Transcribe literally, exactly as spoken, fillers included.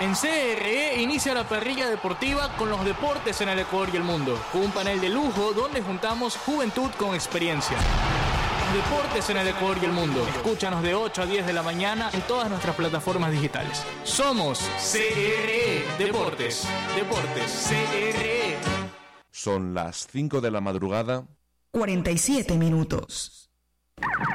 En C R E inicia la parrilla deportiva con los deportes en el Ecuador y el mundo, con un panel de lujo donde juntamos juventud con experiencia. Los deportes en el Ecuador y el mundo. Escúchanos de ocho a diez de la mañana en todas nuestras plataformas digitales. Somos C R E Deportes. Deportes C R E. Son las cinco de la madrugada. cuarenta y siete minutos.